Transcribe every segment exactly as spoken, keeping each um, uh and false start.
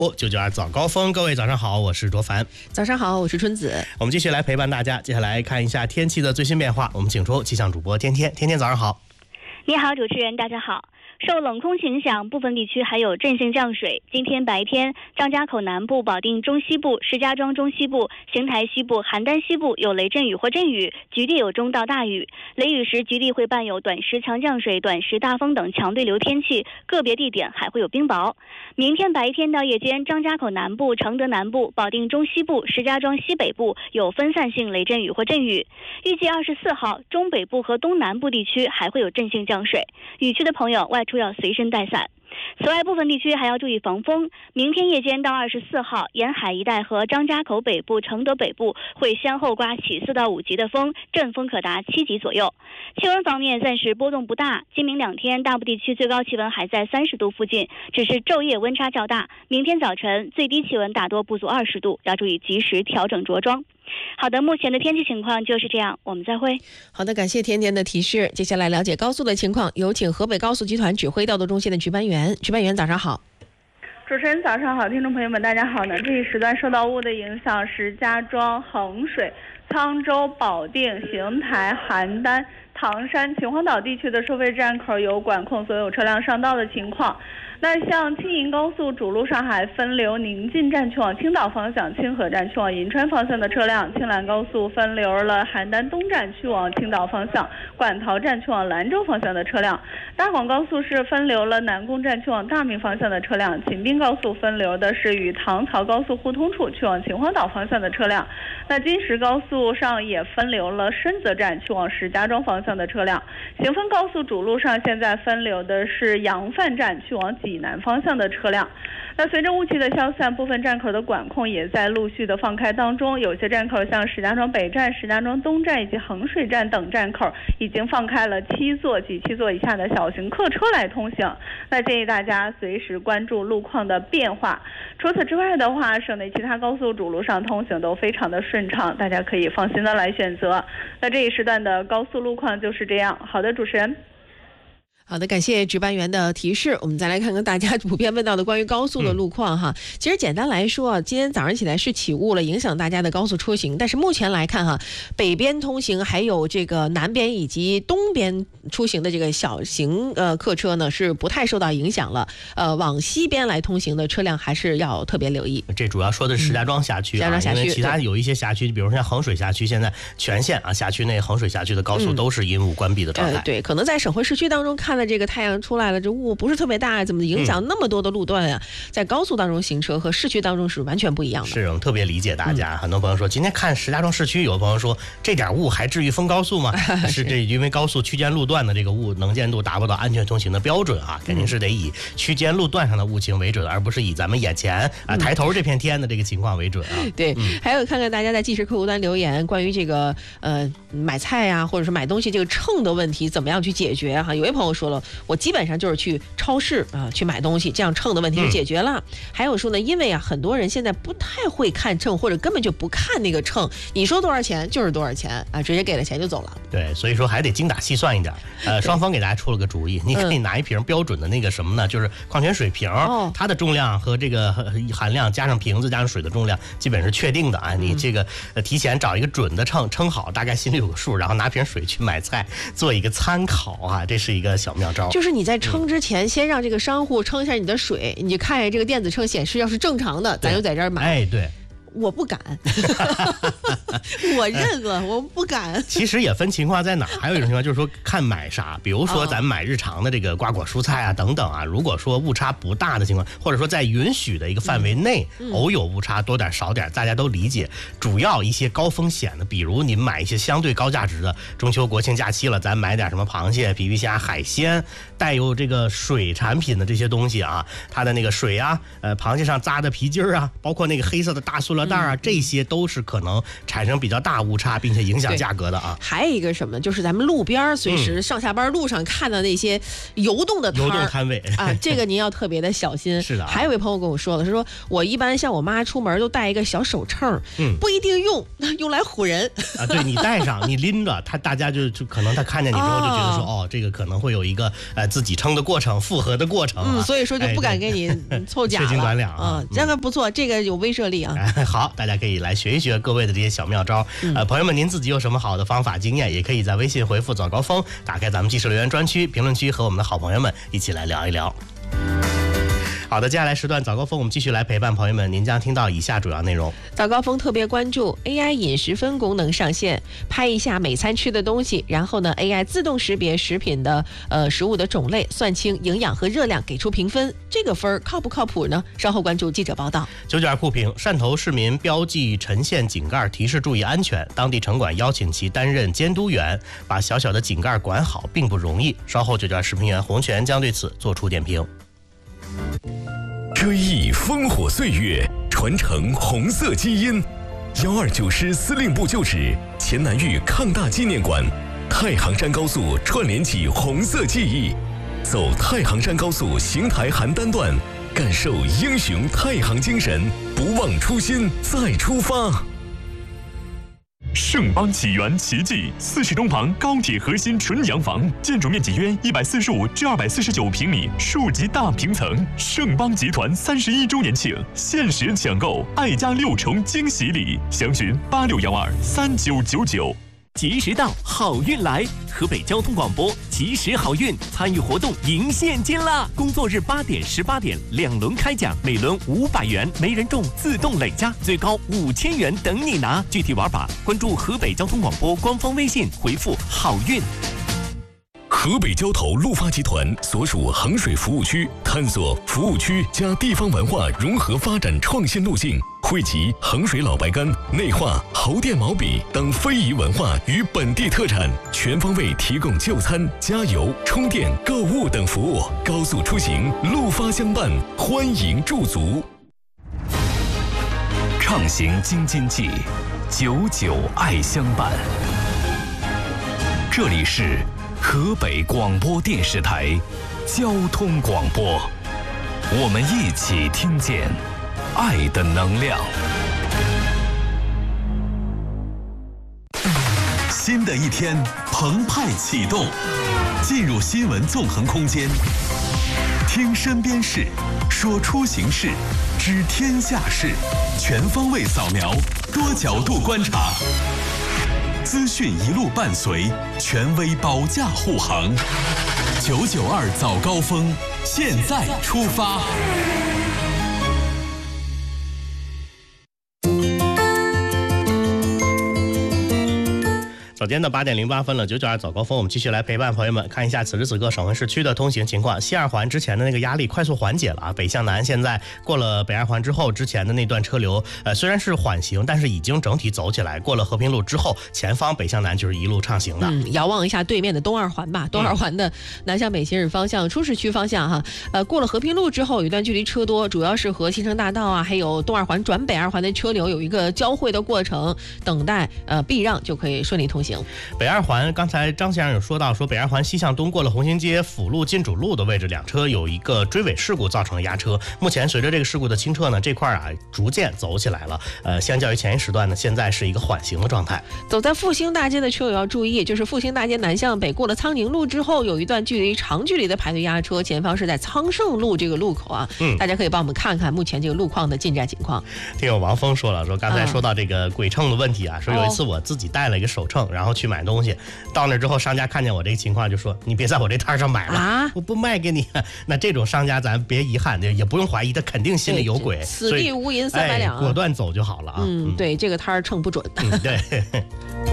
九九二早高峰，各位早上好，我是卓凡。 早上好，我是春子。 我们继续来陪伴大家，接下来看一下天气的最新变化。我们请出气象主播天天，天天早上好。 你好，主持人，大家好。受冷空气影响，部分地区还有阵性降水。今天白天，张家口南部、保定中西部、石家庄中西部、邢台西部、邯郸西部有雷阵雨或阵雨，局地有中到大雨。雷雨时，局地会伴有短时强降水、短时大风等强对流天气，个别地点还会有冰雹。明天白天到夜间，张家口南部、承德南部、保定中西部、石家庄西北部有分散性雷阵雨或阵雨。预计二十四号，中北部和东南部地区还会有阵性降水，雨区的朋友外出要随身带伞。此外，部分地区还要注意防风。明天夜间到二十四号，沿海一带和张家口北部、承德北部会先后刮起四到五级的风，阵风可达七级左右。气温方面暂时波动不大，今明两天大部地区最高气温还在三十度附近，只是昼夜温差较大。明天早晨最低气温大多不足二十度，要注意及时调整着装。好的，目前的天气情况就是这样，我们再会。 好的，感谢甜甜的提示。接下来了解高速的情况，有请河北高速集团指挥调度中心的值班员。值班员早上好。 主持人早上好，听众朋友们大家好呢。这一时段受到雾的影响，石家庄、衡水、沧州、保定、邢台、邯郸、唐山、秦皇岛地区的收费站口有管控所有车辆上道的情况。那像青银高速主路上海分流宁晋站去往青岛方向、清河站去往银川方向的车辆，青兰高速分流了邯郸东站去往青岛方向、馆陶站去往兰州方向的车辆，大广高速是分流了南宫站去往大名方向的车辆，秦滨高速分流的是与唐曹高速互通处去往秦皇岛方向的车辆。那金石高速上也分流了深泽站去往石家庄方向的车辆，行丰高速主路上现在分流的是扬范站去往济南方向的车辆。那随着雾气的消散，部分站口的管控也在陆续的放开当中，有些站口像石家庄北站、石家庄东站以及衡水站等站口已经放开了七座及七座以下的小型客车来通行，那建议大家随时关注路况的变化。除此之外的话，省内其他高速主路上通行都非常的顺畅，大家可以放心的来选择。那这一时段的高速路况就是这样。好的，主持人。 好的，感谢值班员的提示。我们再来看看大家普遍问到的关于高速的路况哈。嗯、其实简单来说，今天早上起来是起雾了，影响大家的高速出行。但是目前来看哈，北边通行还有这个南边以及东边出行的这个小型呃客车呢是不太受到影响了。呃，往西边来通行的车辆还是要特别留意。 这主要说的是石家庄辖区、啊嗯、石家庄辖区，因为其他有一些辖区，比如说像衡水辖区，现在全线啊辖区内衡水辖区的高速都是因雾关闭的状态。 嗯呃、对，可能在省会市区当中看了这个太阳出来了，这雾不是特别大，怎么影响那么多的路段呀、啊嗯？在高速当中行车和市区当中是完全不一样的。 是，我们特别理解大家。嗯、很多朋友说，今天看石家庄市区，有的朋友说这点雾还至于封高速吗？是这因为高速区间路段的这个雾能见度达不到安全通行的标准啊，肯定是得以区间路段上的雾情为准，而不是以咱们眼前啊抬头这片天的这个情况为准啊。 对，嗯、还有看看大家在即时客户端留言，关于这个呃买菜呀、啊，或者是买东西这个秤的问题，怎么样去解决哈？有位朋友说了，我基本上就是去超市啊去买东西，这样秤的问题就解决了。嗯、还有说呢，因为啊很多人现在不太会看秤，或者根本就不看那个秤，你说多少钱就是多少钱啊，直接给了钱就走了。 对，所以说还得精打细算一点。呃，双方给大家出了个主意，你可以拿一瓶标准的那个什么呢，嗯、就是矿泉水瓶、哦，它的重量和这个含量加上瓶子加上水的重量基本是确定的啊。嗯、你这个呃提前找一个准的秤称好，大概心里有个数，然后拿瓶水去买菜做一个参考啊，这是一个小妙招。 就是你在称之前，嗯、先让这个商户称一下你的水，你就看一下这个电子秤显示要是正常的，咱就在这儿买。 哎，对。 我不敢，我认了，我不敢。 其实也分情况在哪儿，还有一种情况就是说看买啥，比如说咱们买日常的这个瓜果蔬菜啊等等啊，如果说误差不大的情况，或者说在允许的一个范围内，嗯、偶有误差多点少点，大家都理解。主要一些高风险的，比如你买一些相对高价值的，中秋国庆假期了，咱买点什么螃蟹、皮皮虾、海鲜，带有这个水产品的这些东西啊，它的那个水啊，呃，螃蟹上扎的皮筋儿啊，包括那个黑色的大塑料乐袋啊，这些都是可能产生比较大误差，并且影响价格的啊。 还有一个什么，就是咱们路边随时上下班路上看到那些游动的摊儿、 游动摊位啊，这个您要特别的小心。 是的、啊。 还有一位朋友跟我说了，他说我一般像我妈出门都带一个小手秤， 嗯， 不一定用，用来唬人啊。对，你带上，你拎着，他大家就就可能他看见你之后就觉得说，哦，哦这个可能会有一个呃自己称的过程、复合的过程、啊， 嗯，所以说就不敢给你凑假了。 缺斤短两啊， 嗯，这个不错，这个有威慑力啊。 哎、好，大家可以来学一学各位的这些小妙招。嗯、呃，朋友们，您自己有什么好的方法经验，也可以在微信回复早高峰，打开咱们即时留言专区评论区，和我们的好朋友们一起来聊一聊。好的，接下来时段早高峰，我们继续来陪伴朋友们。您将听到以下主要内容： 早高峰特别关注 A I 饮食分功能上线，拍一下每餐吃的东西，然后呢 A I 自动识别食品的呃食物的种类，算清营养和热量，给出评分。这个分靠不靠谱呢？稍后关注记者报道。 九九二酷评：汕头市民标记沉陷井盖，提示注意安全。当地城管邀请其担任监督员，把小小的井盖管好并不容易。稍后九九二视频员洪泉将对此做出点评。 追忆烽火岁月，传承红色基因。幺二九师司令部旧址黔南峪抗大纪念馆，太行山高速串联起红色记忆。走太行山高速邢台邯郸段，感受英雄太行精神，不忘初心，再出发。 盛邦起源奇迹四世东旁高铁核心纯洋房，建筑面积约一百四十五至二百四十九平米，数级大平层。盛邦集团三十一周年庆，限时抢购，爱家六重惊喜礼，详询八六幺二三九九九。 及时到，好运来！河北交通广播及时好运参与活动赢现金啦！工作日八点、十八点两轮开奖，每轮五百元，没人中自动累加，最高五千元等你拿。具体玩法关注河北交通广播官方微信，回复好运。 河北交投陆发集团所属衡水服务区，探索服务区加地方文化融合发展创新路径，汇集衡水老白干、内画、侯店毛笔等非遗文化与本地特产，全方位提供就餐、加油、充电、购物等服务。高速出行，陆发相伴，欢迎驻足。 畅行京津冀，久久爱相伴。这里是河北广播电视台交通广播，我们一起听见爱的能量。 新的一天澎湃启动，进入新闻纵横空间，听身边事，说出行事，知天下事，全方位扫描，多角度观察。资讯一路伴随，权威保驾护航。九九二早高峰，现在出发。 早间的八点零八分了，九九二早高峰，我们继续来陪伴朋友们看一下此时此刻省会市区的通行情况。西二环之前的那个压力快速缓解了啊，北向南现在过了北二环之后，之前的那段车流呃虽然是缓行，但是已经整体走起来。过了和平路之后，前方北向南就是一路畅行的。 嗯，遥望一下对面的东二环吧，东二环的南向北行驶方向，出市区方向哈，呃过了和平路之后有一段距离车多，主要是和新城大道啊，还有东二环转北二环的车流有一个交汇的过程，等待呃避让就可以顺利通行。 北二环刚才张先生有说到，说北二环西向东过了红星街辅路进主路的位置，两车有一个追尾事故造成了压车。目前随着这个事故的清撤呢，这块啊逐渐走起来了。呃，相较于前一时段呢，现在是一个缓行的状态。 走在复兴大街的车友要注意，就是复兴大街南向北过了苍宁路之后，有一段距离长距离的排队压车，前方是在昌盛路这个路口啊。嗯，大家可以帮我们看看目前这个路况的进展情况。 听友王峰说了，说刚才说到这个轨秤的问题啊，说有一次我自己带了一个手秤，然后去买东西，到那之后商家看见我这个情况就说，你别在我这摊上买了啊，我不卖给你。那这种商家咱别遗憾，也不用怀疑，他肯定心里有鬼， 此地无银三百两、 哎，果断走就好了啊。 嗯，对，这个摊儿秤不准。 嗯，对。好。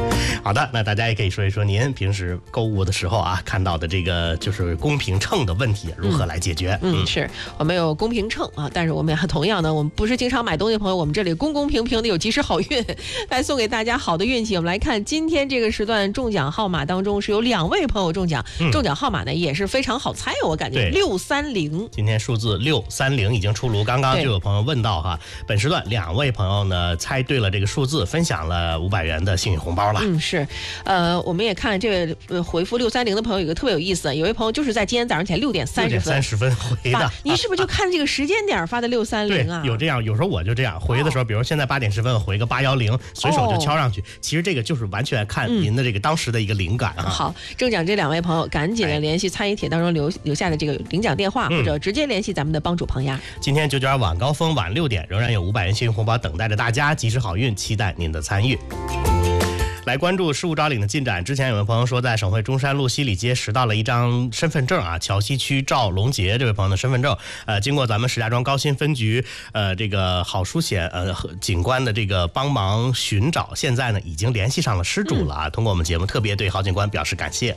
好的，那大家也可以说一说您平时购物的时候啊看到的这个就是公平秤的问题如何来解决。 嗯，嗯是我们有公平秤啊，但是我们也同样呢，我们不是经常买东西的朋友，我们这里公公平平的有及时好运来送给大家好的运气。我们来看今天这个时段中奖号码当中是有两位朋友中奖，嗯、中奖号码呢也是非常好猜，我感觉六三零。 今天数字六三零已经出炉，刚刚就有朋友问到哈，本时段两位朋友呢猜对了这个数字，分享了五百元的幸运红包了。 嗯，是，呃，我们也看了这位、呃、回复六三零的朋友有一个特别有意思，有位朋友就是在今天早上起来六点三十分三十分回的， 你是不是就看这个时间点发的六三零啊？ 对，有这样，有时候我就这样回的时候，哦、比如现在八点十分我回个八幺零，随手就敲上去、哦。其实这个就是完全看您的这个当时的一个灵感啊。 嗯、好，中奖这两位朋友赶紧的联系参与帖当中留留下的这个领奖电话，嗯、或者直接联系咱们的帮主彭丫。 今天九九二晚高峰晚六点仍然有五百元幸运红包等待着大家，及时好运，期待您的参与。来关注事务招领的进展。之前有位朋友说，在省会中山路西里街拾到了一张身份证啊，桥西区赵龙杰这位朋友的身份证，呃，经过咱们石家庄高新分局呃这个郝淑贤呃警官的这个帮忙寻找，现在呢已经联系上了失主了啊。嗯、通过我们节目特别对郝警官表示感谢。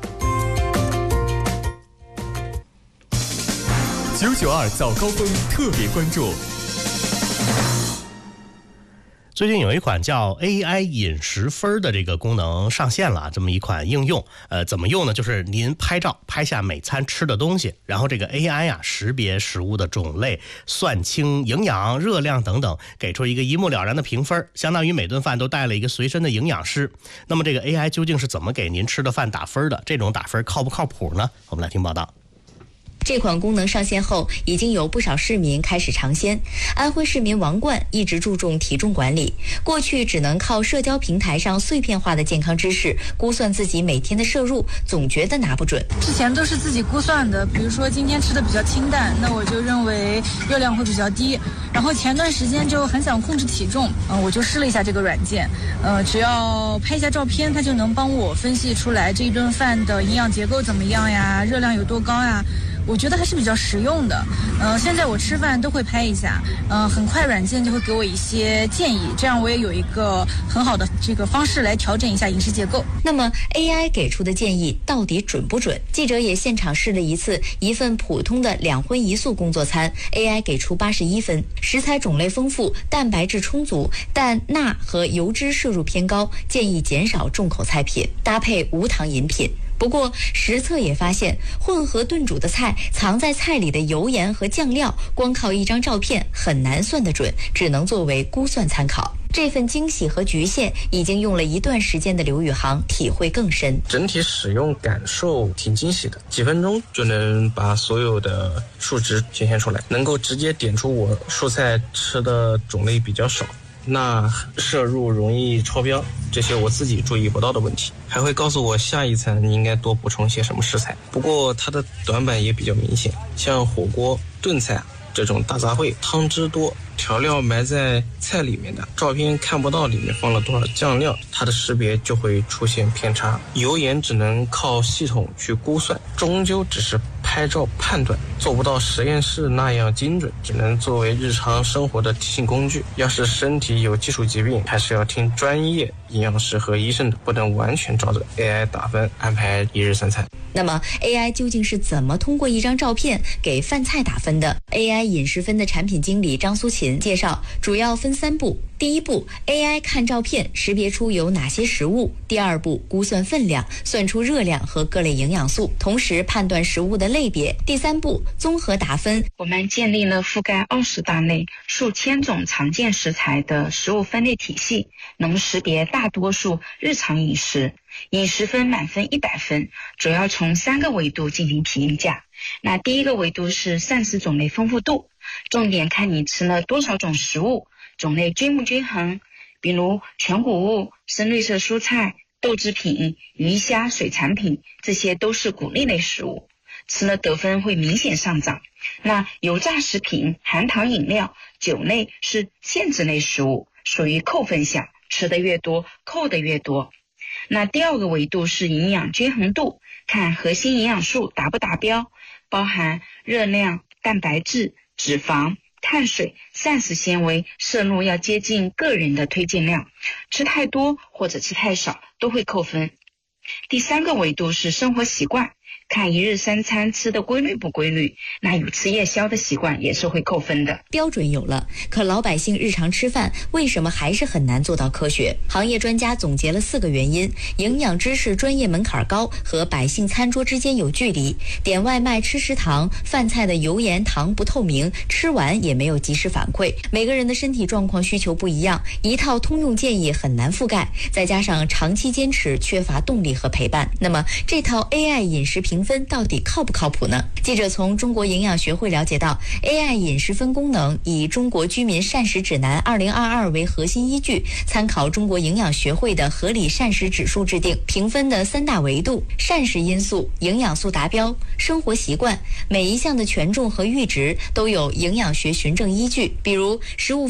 九九二早高峰特别关注。 最近有一款叫 A I 饮食分的这个功能上线了，这么一款应用，呃，怎么用呢？就是您拍照拍下每餐吃的东西，然后这个 A I 啊识别食物的种类、算清营养、热量等等，给出一个一目了然的评分，相当于每顿饭都带了一个随身的营养师。那么这个 A I 究竟是怎么给您吃的饭打分的？这种打分靠不靠谱呢？我们来听报道。 这款功能上线后，已经有不少市民开始尝鲜。安徽市民王冠一直注重体重管理，过去只能靠社交平台上碎片化的健康知识估算自己每天的摄入，总觉得拿不准。 之前都是自己估算的，比如说今天吃的比较清淡，那我就认为热量会比较低。然后前段时间就很想控制体重，嗯、呃，我就试了一下这个软件，呃，只要拍一下照片，它就能帮我分析出来这一顿饭的营养结构怎么样呀，热量有多高呀。我觉得还是比较实用的，呃，现在我吃饭都会拍一下，呃，很快软件就会给我一些建议，这样我也有一个很好的这个方式来调整一下饮食结构。 那么 A I 给出的建议到底准不准？记者也现场试了一次，一份普通的两荤一素工作餐 ，A I 给出八十一分，食材种类丰富，蛋白质充足，但钠和油脂摄入偏高，建议减少重口菜品，搭配无糖饮品。不过实测也发现，混合炖煮的菜藏在菜里的油盐和酱料，光靠一张照片很难算得准，只能作为估算参考。这份惊喜和局限，已经用了一段时间的刘宇航体会更深。 整体使用感受挺惊喜的，几分钟就能把所有的数值显现出来，能够直接点出我蔬菜吃的种类比较少，钠摄入容易超标，这些我自己注意不到的问题，还会告诉我下一餐应该多补充些什么食材。不过它的短板也比较明显，像火锅、炖菜这种大杂烩，汤汁多，调料埋在菜里面的，照片看不到里面放了多少酱料，它的识别就会出现偏差。油盐只能靠系统去估算，终究只是拍照判断，做不到实验室那样精准，只能作为日常生活的提醒工具。要是身体有基础疾病，还是要听专业营养师和医生的，不能完全照着 A I 打分安排一日三餐。 那么 A I 究竟是怎么通过一张照片给饭菜打分的？ A I 饮食分的产品经理张苏琴介绍，主要分三步。第一步 ，A I 看照片识别出有哪些食物；第二步，估算分量，算出热量和各类营养素，同时判断食物的类别；第三步，综合打分。 我们建立了覆盖二十大类、数千种常见食材的食物分类体系，能识别大多数日常饮食。饮食分满分一百分，主要从三个维度进行评价。那第一个维度是膳食种类丰富度，重点看你吃了多少种食物，种类均不均衡，比如全谷物、深绿色蔬菜、豆制品、鱼虾、水产品，这些都是谷类类食物，吃了得分会明显上涨。那油炸食品、含糖饮料、酒类是限制类食物，属于扣分项，吃的越多，扣的越多。那第二个维度是营养均衡度，看核心营养素达不达标，包含热量、蛋白质、脂肪、 碳水、膳食纤维摄入要接近个人的推荐量，吃太多或者吃太少都会扣分。第三个维度是生活习惯，看一日三餐吃的规律不规律，那有吃夜宵的习惯也是会扣分的。 标准有了，可老百姓日常吃饭为什么还是很难做到科学？行业专家总结了四个原因：营养知识专业门槛高，和百姓餐桌之间有距离，点外卖吃食堂，饭菜的油盐糖不透明，吃完也没有及时反馈，每个人的身体状况需求不一样，一套通用建议很难覆盖，再加上长期坚持缺乏动力和陪伴，那么这套 A I 饮食评分到底靠不靠谱呢？记者从中国营养学会了解到， A I 饮食分功能以中国居民膳食指南二零二二为核心依据，参考中国营养学会的合理膳食指数制定评分的三大维度：膳食因素、营养素达标、生活习惯，每一项的权重和阈值都有营养学循证依据，比如食物